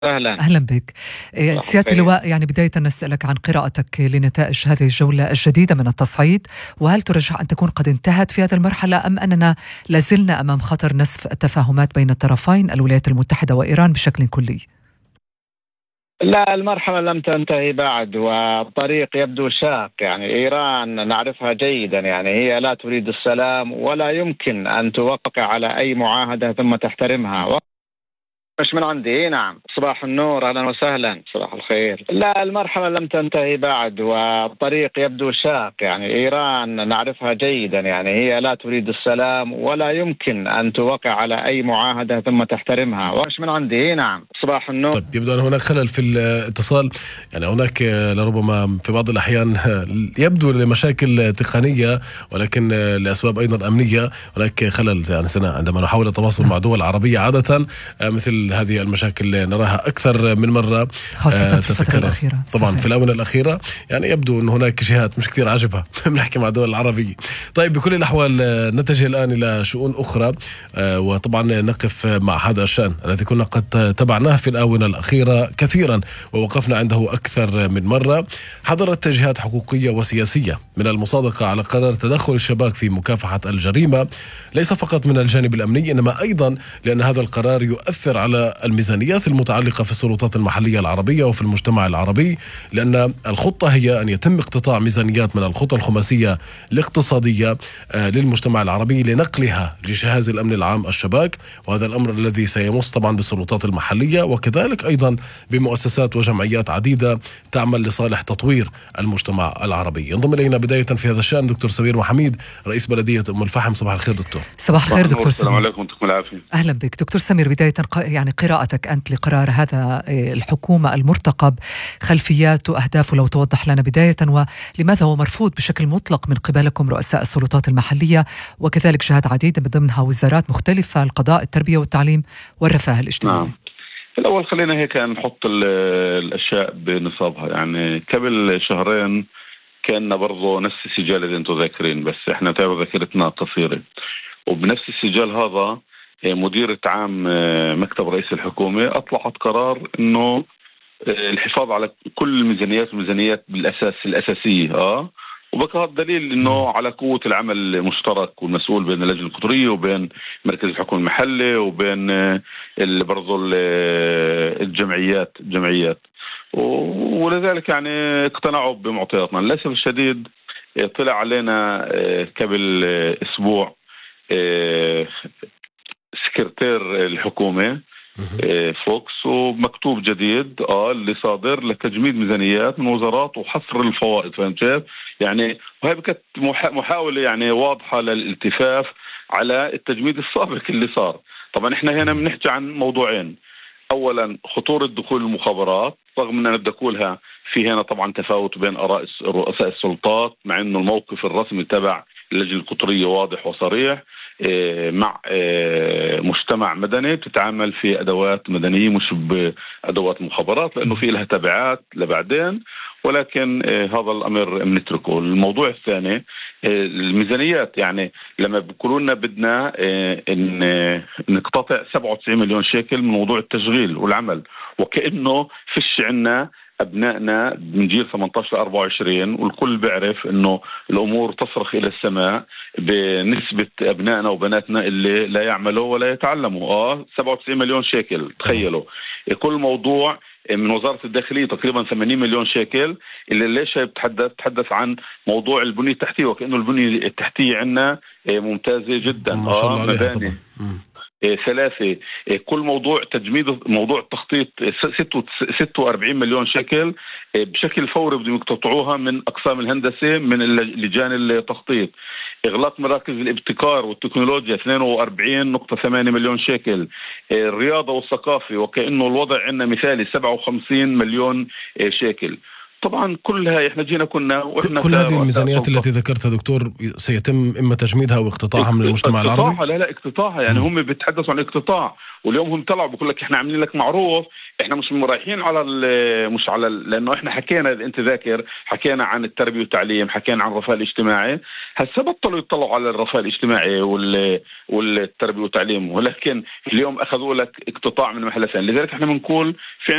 أهلا. أهلا بك. سيادة اللواء، يعني بداية نسألك عن قراءتك لنتائج هذه الجولة الجديدة من التصعيد، وهل ترجح أن تكون قد انتهت في هذه المرحلة أم أننا لازلنا أمام خطر نسف التفاهمات بين الطرفين الولايات المتحدة وإيران بشكل كلي؟ لا، المرحلة لم تنتهي بعد، والطريق يبدو شاق. يعني إيران نعرفها جيدا، يعني هي لا تريد السلام ولا يمكن أن توقع على أي معاهدة ثم تحترمها. مش من عندي. نعم، صباح النور، أهلا وسهلا، صباح الخير. لا، المرحلة لم تنتهي بعد، والطريق يبدو شاق. يعني إيران نعرفها جيدا، يعني هي لا تريد السلام ولا يمكن أن توقع على أي معاهدة ثم تحترمها. مش من عندي. نعم، صباح النور. طيب، يبدو أن هناك خلل في الاتصال. يعني هناك لربما في بعض الأحيان يبدو لمشاكل تقنية، ولكن لأسباب أيضا أمنية هناك خلل. يعني عندما نحاول التواصل مع دول عربية عادة مثل هذه المشاكل نراها أكثر من مرة، خاصة في الفترة الأخيرة. طبعا صحيح. في الآونة الأخيرة يعني يبدو أن هناك جهات مش كثير عاجبها بنحكي مع دول العربية. طيب، بكل الأحوال نتجه الآن إلى شؤون أخرى، وطبعا نقف مع هذا الشأن الذي كنا قد تبعناه في الآونة الأخيرة كثيرا ووقفنا عنده أكثر من مرة. حضرت جهات حقوقية وسياسية من المصادقة على قرار تدخل الشباك في مكافحة الجريمة، ليس فقط من الجانب الأمني إنما أيضا لأن هذا القرار يؤثر على الميزانيات المتعلقة في السلطات المحلية العربية وفي المجتمع العربي، لأن الخطة هي أن يتم اقتطاع ميزانيات من الخطة الخماسية الاقتصادية للمجتمع العربي لنقلها لجهاز الأمن العام الشباك، وهذا الأمر الذي سيمس طبعا بالسلطات المحلية وكذلك أيضا بمؤسسات وجمعيات عديدة تعمل لصالح تطوير المجتمع العربي. ينضم إلينا بداية في هذا الشأن دكتور سمير محميد، رئيس بلدية أم الفحم. صباح الخير دكتور. صباح الخير دكتور سمير. السلام عليكم، يعطيكم العافية. أهلا بك دكتور سمير. بداية يعني قراءتك أنت لقرار هذا الحكومة المرتقب، خلفياته، أهدافه لو توضح لنا بداية، ولماذا هو مرفوض بشكل مطلق من قبلكم رؤساء السلطات المحلية وكذلك جهات عديدة من ضمنها وزارات مختلفة، القضاء، التربية والتعليم والرفاه الاجتماعي. نعم. الأول خلينا هيك نحط الأشياء بنصابها. يعني قبل شهرين كان برضو نفس السجال اللي انتم ذاكرين، بس احنا تعرفوا ذاكرتنا قصيرة. وبنفس السجال هذا مديرة عام مكتب رئيس الحكومة أطلعت قرار إنه الحفاظ على كل الميزانيات بالأساس الأساسية. وبقى هذا دليل إنه على قوة العمل المشترك والمسؤول بين اللجنة القطرية وبين مركز الحكومة المحلي وبين برضو الجمعيات. ولذلك يعني اقتنعوا بمعطياتنا. للأسف الشديد طلع علينا قبل أسبوع سكرتير الحكومة فوكس ومكتوب جديد اللي صادر لتجميد ميزانيات من وزارات وحصر الفوائد. فهمت كيف؟ يعني وهي كانت محاولة يعني واضحة للالتفاف على التجميد السابق اللي صار. طبعا احنا هنا بنحكي عن موضوعين. اولا خطورة دخول المخابرات، رغم ان دخولها في هنا طبعا تفاوت بين اراء رؤساء السلطات، مع انه الموقف الرسمي تبع اللجنة القطرية واضح وصريح مع مجتمع مدني بتتعامل في أدوات مدنية مش بأدوات مخابرات، لأنه في لها تبعات لبعدين. ولكن هذا الأمر بنتركه. الموضوع الثاني الميزانيات. يعني لما بيقولوا لنا بدنا نقتطع 97 مليون شيكل من موضوع التشغيل والعمل، وكأنه فيش عنا أبنائنا من جيل 18-24، والكل بيعرف إنه الأمور تصرخ إلى السماء بنسبة أبنائنا وبناتنا اللي لا يعملوا ولا يتعلموا. 97 مليون شيكل، تخيلوا. كل موضوع من وزارة الداخلية تقريبا 80 مليون شيكل، اللي ليش بتحدث عن موضوع البنية التحتية، وكأنه البنية التحتية عندنا ممتازة جدا. ما شاء الله عليها طبعا. 3 كل موضوع تجميد، موضوع التخطيط 46 مليون شيكل بشكل فوري بدهم يقتطعوها من أقسام الهندسة من لجان التخطيط. إغلاق مراكز الابتكار والتكنولوجيا 42.8 مليون شيكل. الرياضة والثقافة وكأنه الوضع عندنا مثالي 57 مليون شيكل. طبعا كلها احنا جينا كل هذه الميزانيات التي ذكرتها دكتور سيتم اما تجميدها واقتطاعها من المجتمع العربي. لا اقتطاعها. يعني هم بيتحدثوا عن اقتطاع، واليوم هم طلعوا بقول لك احنا عاملين لك معروف احنا مش رايحين على مش على لانه احنا حكينا، اذا انت ذاكر حكينا عن التربيه والتعليم، حكينا عن الرفاه الاجتماعي. هسه بطلوا يطلعوا على الرفاه الاجتماعي والتربيه والتعليم، ولكن اليوم اخذوا لك اقتطاع من محل ثاني. لذلك احنا بنقول في